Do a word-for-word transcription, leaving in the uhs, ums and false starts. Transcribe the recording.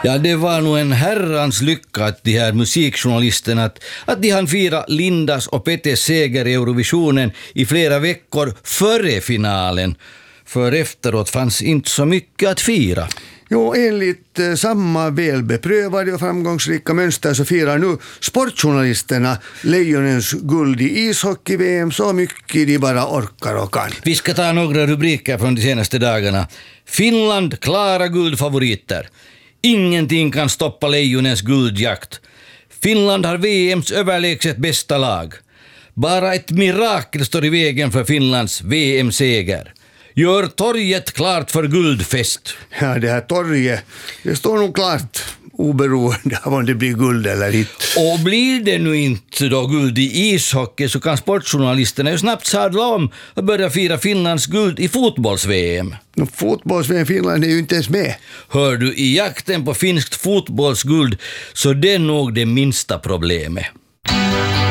Ja, det var nog en herrans lycka att de här musikjournalisterna att, att de hann fira Lindas och Pettes seger i Eurovisionen i flera veckor före finalen. För efteråt fanns inte så mycket att fira. Jo, enligt eh, samma välbeprövade och framgångsrika mönster så firar nu sportjournalisterna Lejonens guld i ishockey-V M så mycket de bara orkar och kan. Vi ska ta några rubriker från de senaste dagarna. Finland, klara guldfavoriter. Ingenting kan stoppa Lejonens guldjakt. Finland har V M:s överlägset bästa lag. Bara ett mirakel står i vägen för Finlands V M-seger. Gör torget klart för guldfest. Ja, det här torget, det står nog klart oberoende av om det blir guld eller inte. Och blir det nu inte då guld i ishockey så kan sportjournalisterna ju snabbt sadla om och börja fira Finlands guld i fotbolls-V M. No, fotbolls-V M Finland är ju inte ens med. Hör du, i jakten på finskt fotbollsguld så det är nog det minsta problemet.